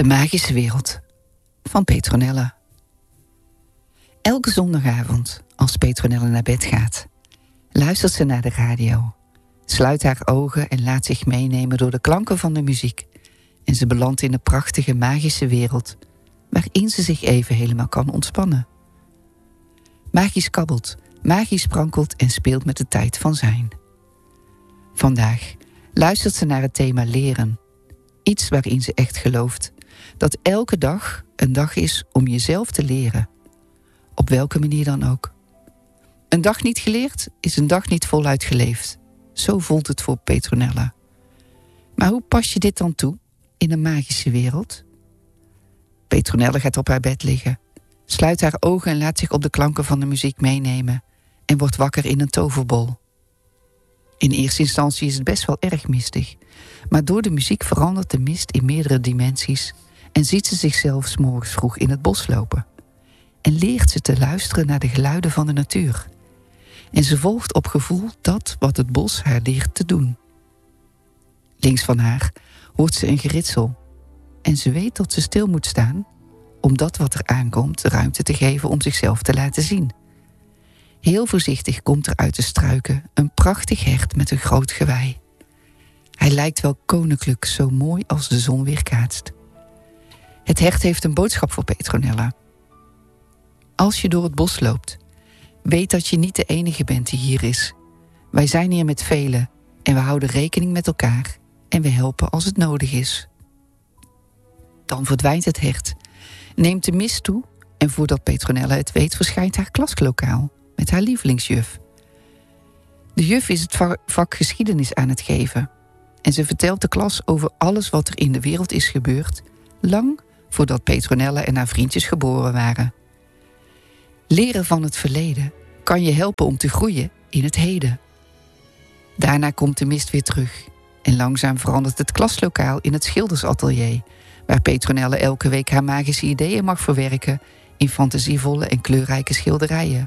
De magische wereld van Petronella. Elke zondagavond, als Petronella naar bed gaat, luistert ze naar de radio, sluit haar ogen en laat zich meenemen door de klanken van de muziek. En ze belandt in de prachtige magische wereld, waarin ze zich even helemaal kan ontspannen. Magisch kabbelt, magisch sprankelt en speelt met de tijd van zijn. Vandaag luistert ze naar het thema leren. Iets waarin ze echt gelooft dat elke dag een dag is om jezelf te leren. Op welke manier dan ook. Een dag niet geleerd is een dag niet voluit geleefd. Zo voelt het voor Petronella. Maar hoe pas je dit dan toe in een magische wereld? Petronella gaat op haar bed liggen, sluit haar ogen en laat zich op de klanken van de muziek meenemen en wordt wakker in een toverbol. In eerste instantie is het best wel erg mistig, maar door de muziek verandert de mist in meerdere dimensies en ziet ze zichzelf 's morgens vroeg in het bos lopen. En leert ze te luisteren naar de geluiden van de natuur. En ze volgt op gevoel dat wat het bos haar leert te doen. Links van haar hoort ze een geritsel. En ze weet dat ze stil moet staan om dat wat er aankomt ruimte te geven om zichzelf te laten zien. Heel voorzichtig komt er uit de struiken een prachtig hert met een groot gewei. Hij lijkt wel koninklijk, zo mooi als de zon weerkaatst. Het hert heeft een boodschap voor Petronella. Als je door het bos loopt, weet dat je niet de enige bent die hier is. Wij zijn hier met velen en we houden rekening met elkaar en we helpen als het nodig is. Dan verdwijnt het hert, neemt de mist toe en voordat Petronella het weet verschijnt haar klaslokaal met haar lievelingsjuf. De juf is het vak geschiedenis aan het geven en ze vertelt de klas over alles wat er in de wereld is gebeurd, lang voordat Petronella en haar vriendjes geboren waren. Leren van het verleden kan je helpen om te groeien in het heden. Daarna komt de mist weer terug en langzaam verandert het klaslokaal in het schildersatelier, waar Petronella elke week haar magische ideeën mag verwerken in fantasievolle en kleurrijke schilderijen.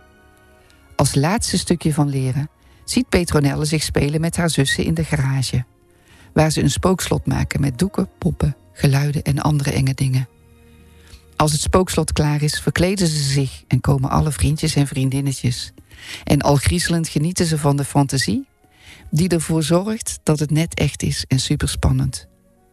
Als laatste stukje van leren ziet Petronella zich spelen met haar zussen in de garage, waar ze een spookslot maken met doeken, poppen, geluiden en andere enge dingen. Als het spookslot klaar is, verkleden ze zich en komen alle vriendjes en vriendinnetjes. En al griezelend genieten ze van de fantasie, die ervoor zorgt dat het net echt is en superspannend.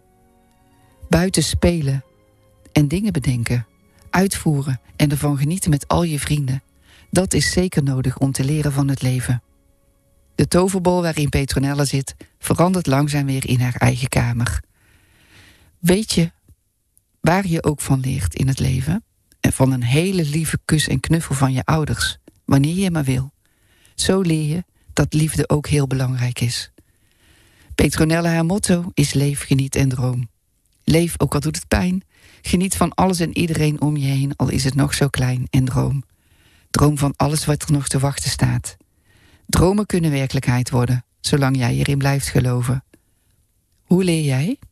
Buiten spelen en dingen bedenken, uitvoeren en ervan genieten met al je vrienden, dat is zeker nodig om te leren van het leven. De toverbol waarin Petronella zit, verandert langzaam weer in haar eigen kamer. Weet je waar je ook van leert in het leven? En van een hele lieve kus en knuffel van je ouders, wanneer je maar wil. Zo leer je dat liefde ook heel belangrijk is. Petronella, haar motto is leef, geniet en droom. Leef ook al doet het pijn. Geniet van alles en iedereen om je heen, al is het nog zo klein, en droom. Droom van alles wat er nog te wachten staat. Dromen kunnen werkelijkheid worden, zolang jij erin blijft geloven. Hoe leer jij?